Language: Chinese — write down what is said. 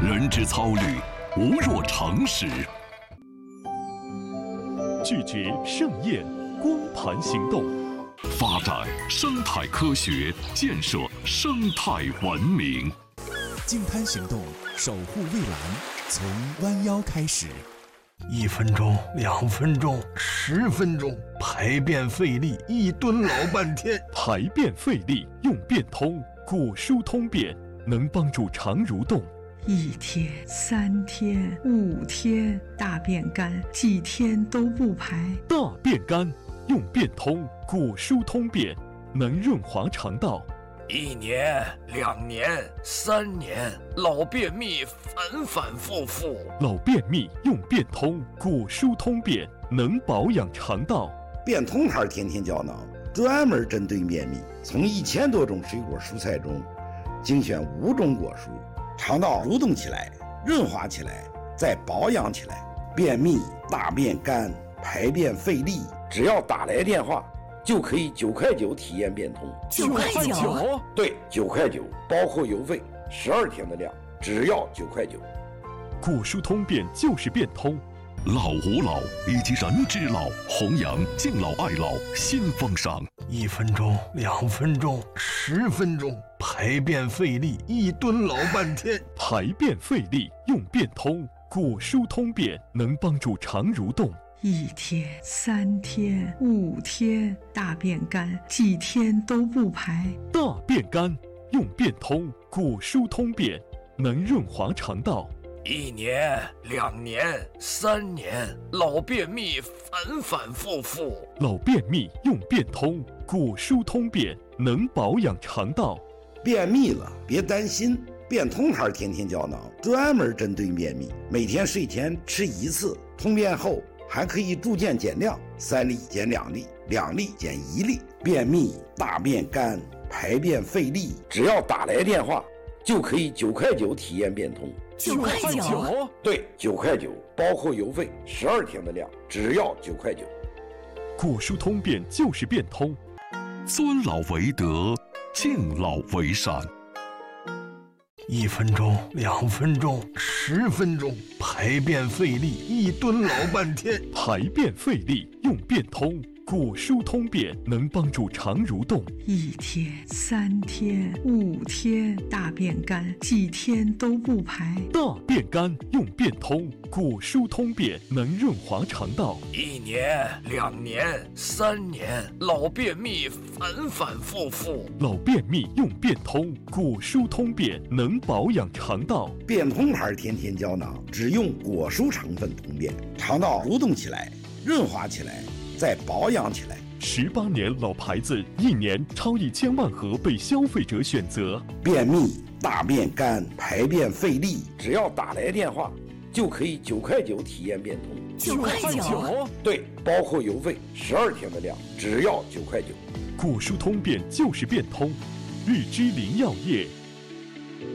人之操虑，无若常识。 拒绝盛宴，光盘行动， 发展生态科学，建设生态文明。 净滩行动，守护蔚蓝，从弯腰开始。 1分钟、2分钟、10分钟，排便费力，1吨老半天。 排便费力用便通，果蔬通便能帮助肠蠕动。 1天、3天、5天，大便干，几天都不排。 大便干用便通，果蔬通便能润滑肠道。 1年、2年、3年，老便秘反反复复。 老便秘用便通，果蔬通便能保养肠道。 便通牌天天胶囊专门针对便秘，从1000多种水果蔬菜中精选5种果蔬，肠道蠕动起来，润滑起来，再保养起来。便秘、大便干、排便费力，只要打来电话就可以9块9体验便通。 9块9？ 对，9块9，包括邮费，12天的量，只要9块9。 果蔬通便就是便通。 老吾老以及人之老，弘扬敬老爱老新风尚。 1分钟、2分钟、10分钟，排便费力，1吨老半天。 排便费力用便通，果蔬通便能帮助肠蠕动。 1天、3天、5天，大便干，几天都不排。 大便干用便通，果蔬通便能润滑肠道。 1年、2年、3年，老便秘反反复复。 老便秘用便通，果蔬通便能保养肠道。 便秘了别担心，便通牌天天胶囊专门针对便秘，每天睡前吃1次，通便后还可以逐渐减量，3粒减2粒，2粒减1粒。便秘、大便干、排便费力，只要打来电话就可以9块9体验便通。 9块9？ 对，9块9，包括邮费，12天的量，只要9块9。 果蔬通便就是便通。 尊老为德，敬老为善。 1分钟、2分钟、10分钟，排便费力，1吨老半天。 排便费力用便通，果蔬通便能帮助肠蠕动。 1天、3天、5天，大便干，几天都不排。 大便干用便通，果蔬通便能润滑肠道。 1年、2年、3年，老便秘反反复复。 老便秘用便通，果蔬通便能保养肠道。 便通牌天天胶囊只用果蔬成分通便，肠道蠕动起来，润滑起来，再保养起来。 18年老牌子，1年超1000万盒被消费者选择。 便秘、大便干、排便费力，只要打来电话就可以9块9体验便通。 9块9？ 对，包括邮费，12天的量，只要9块9。 果蔬通便就是便通。日之林药业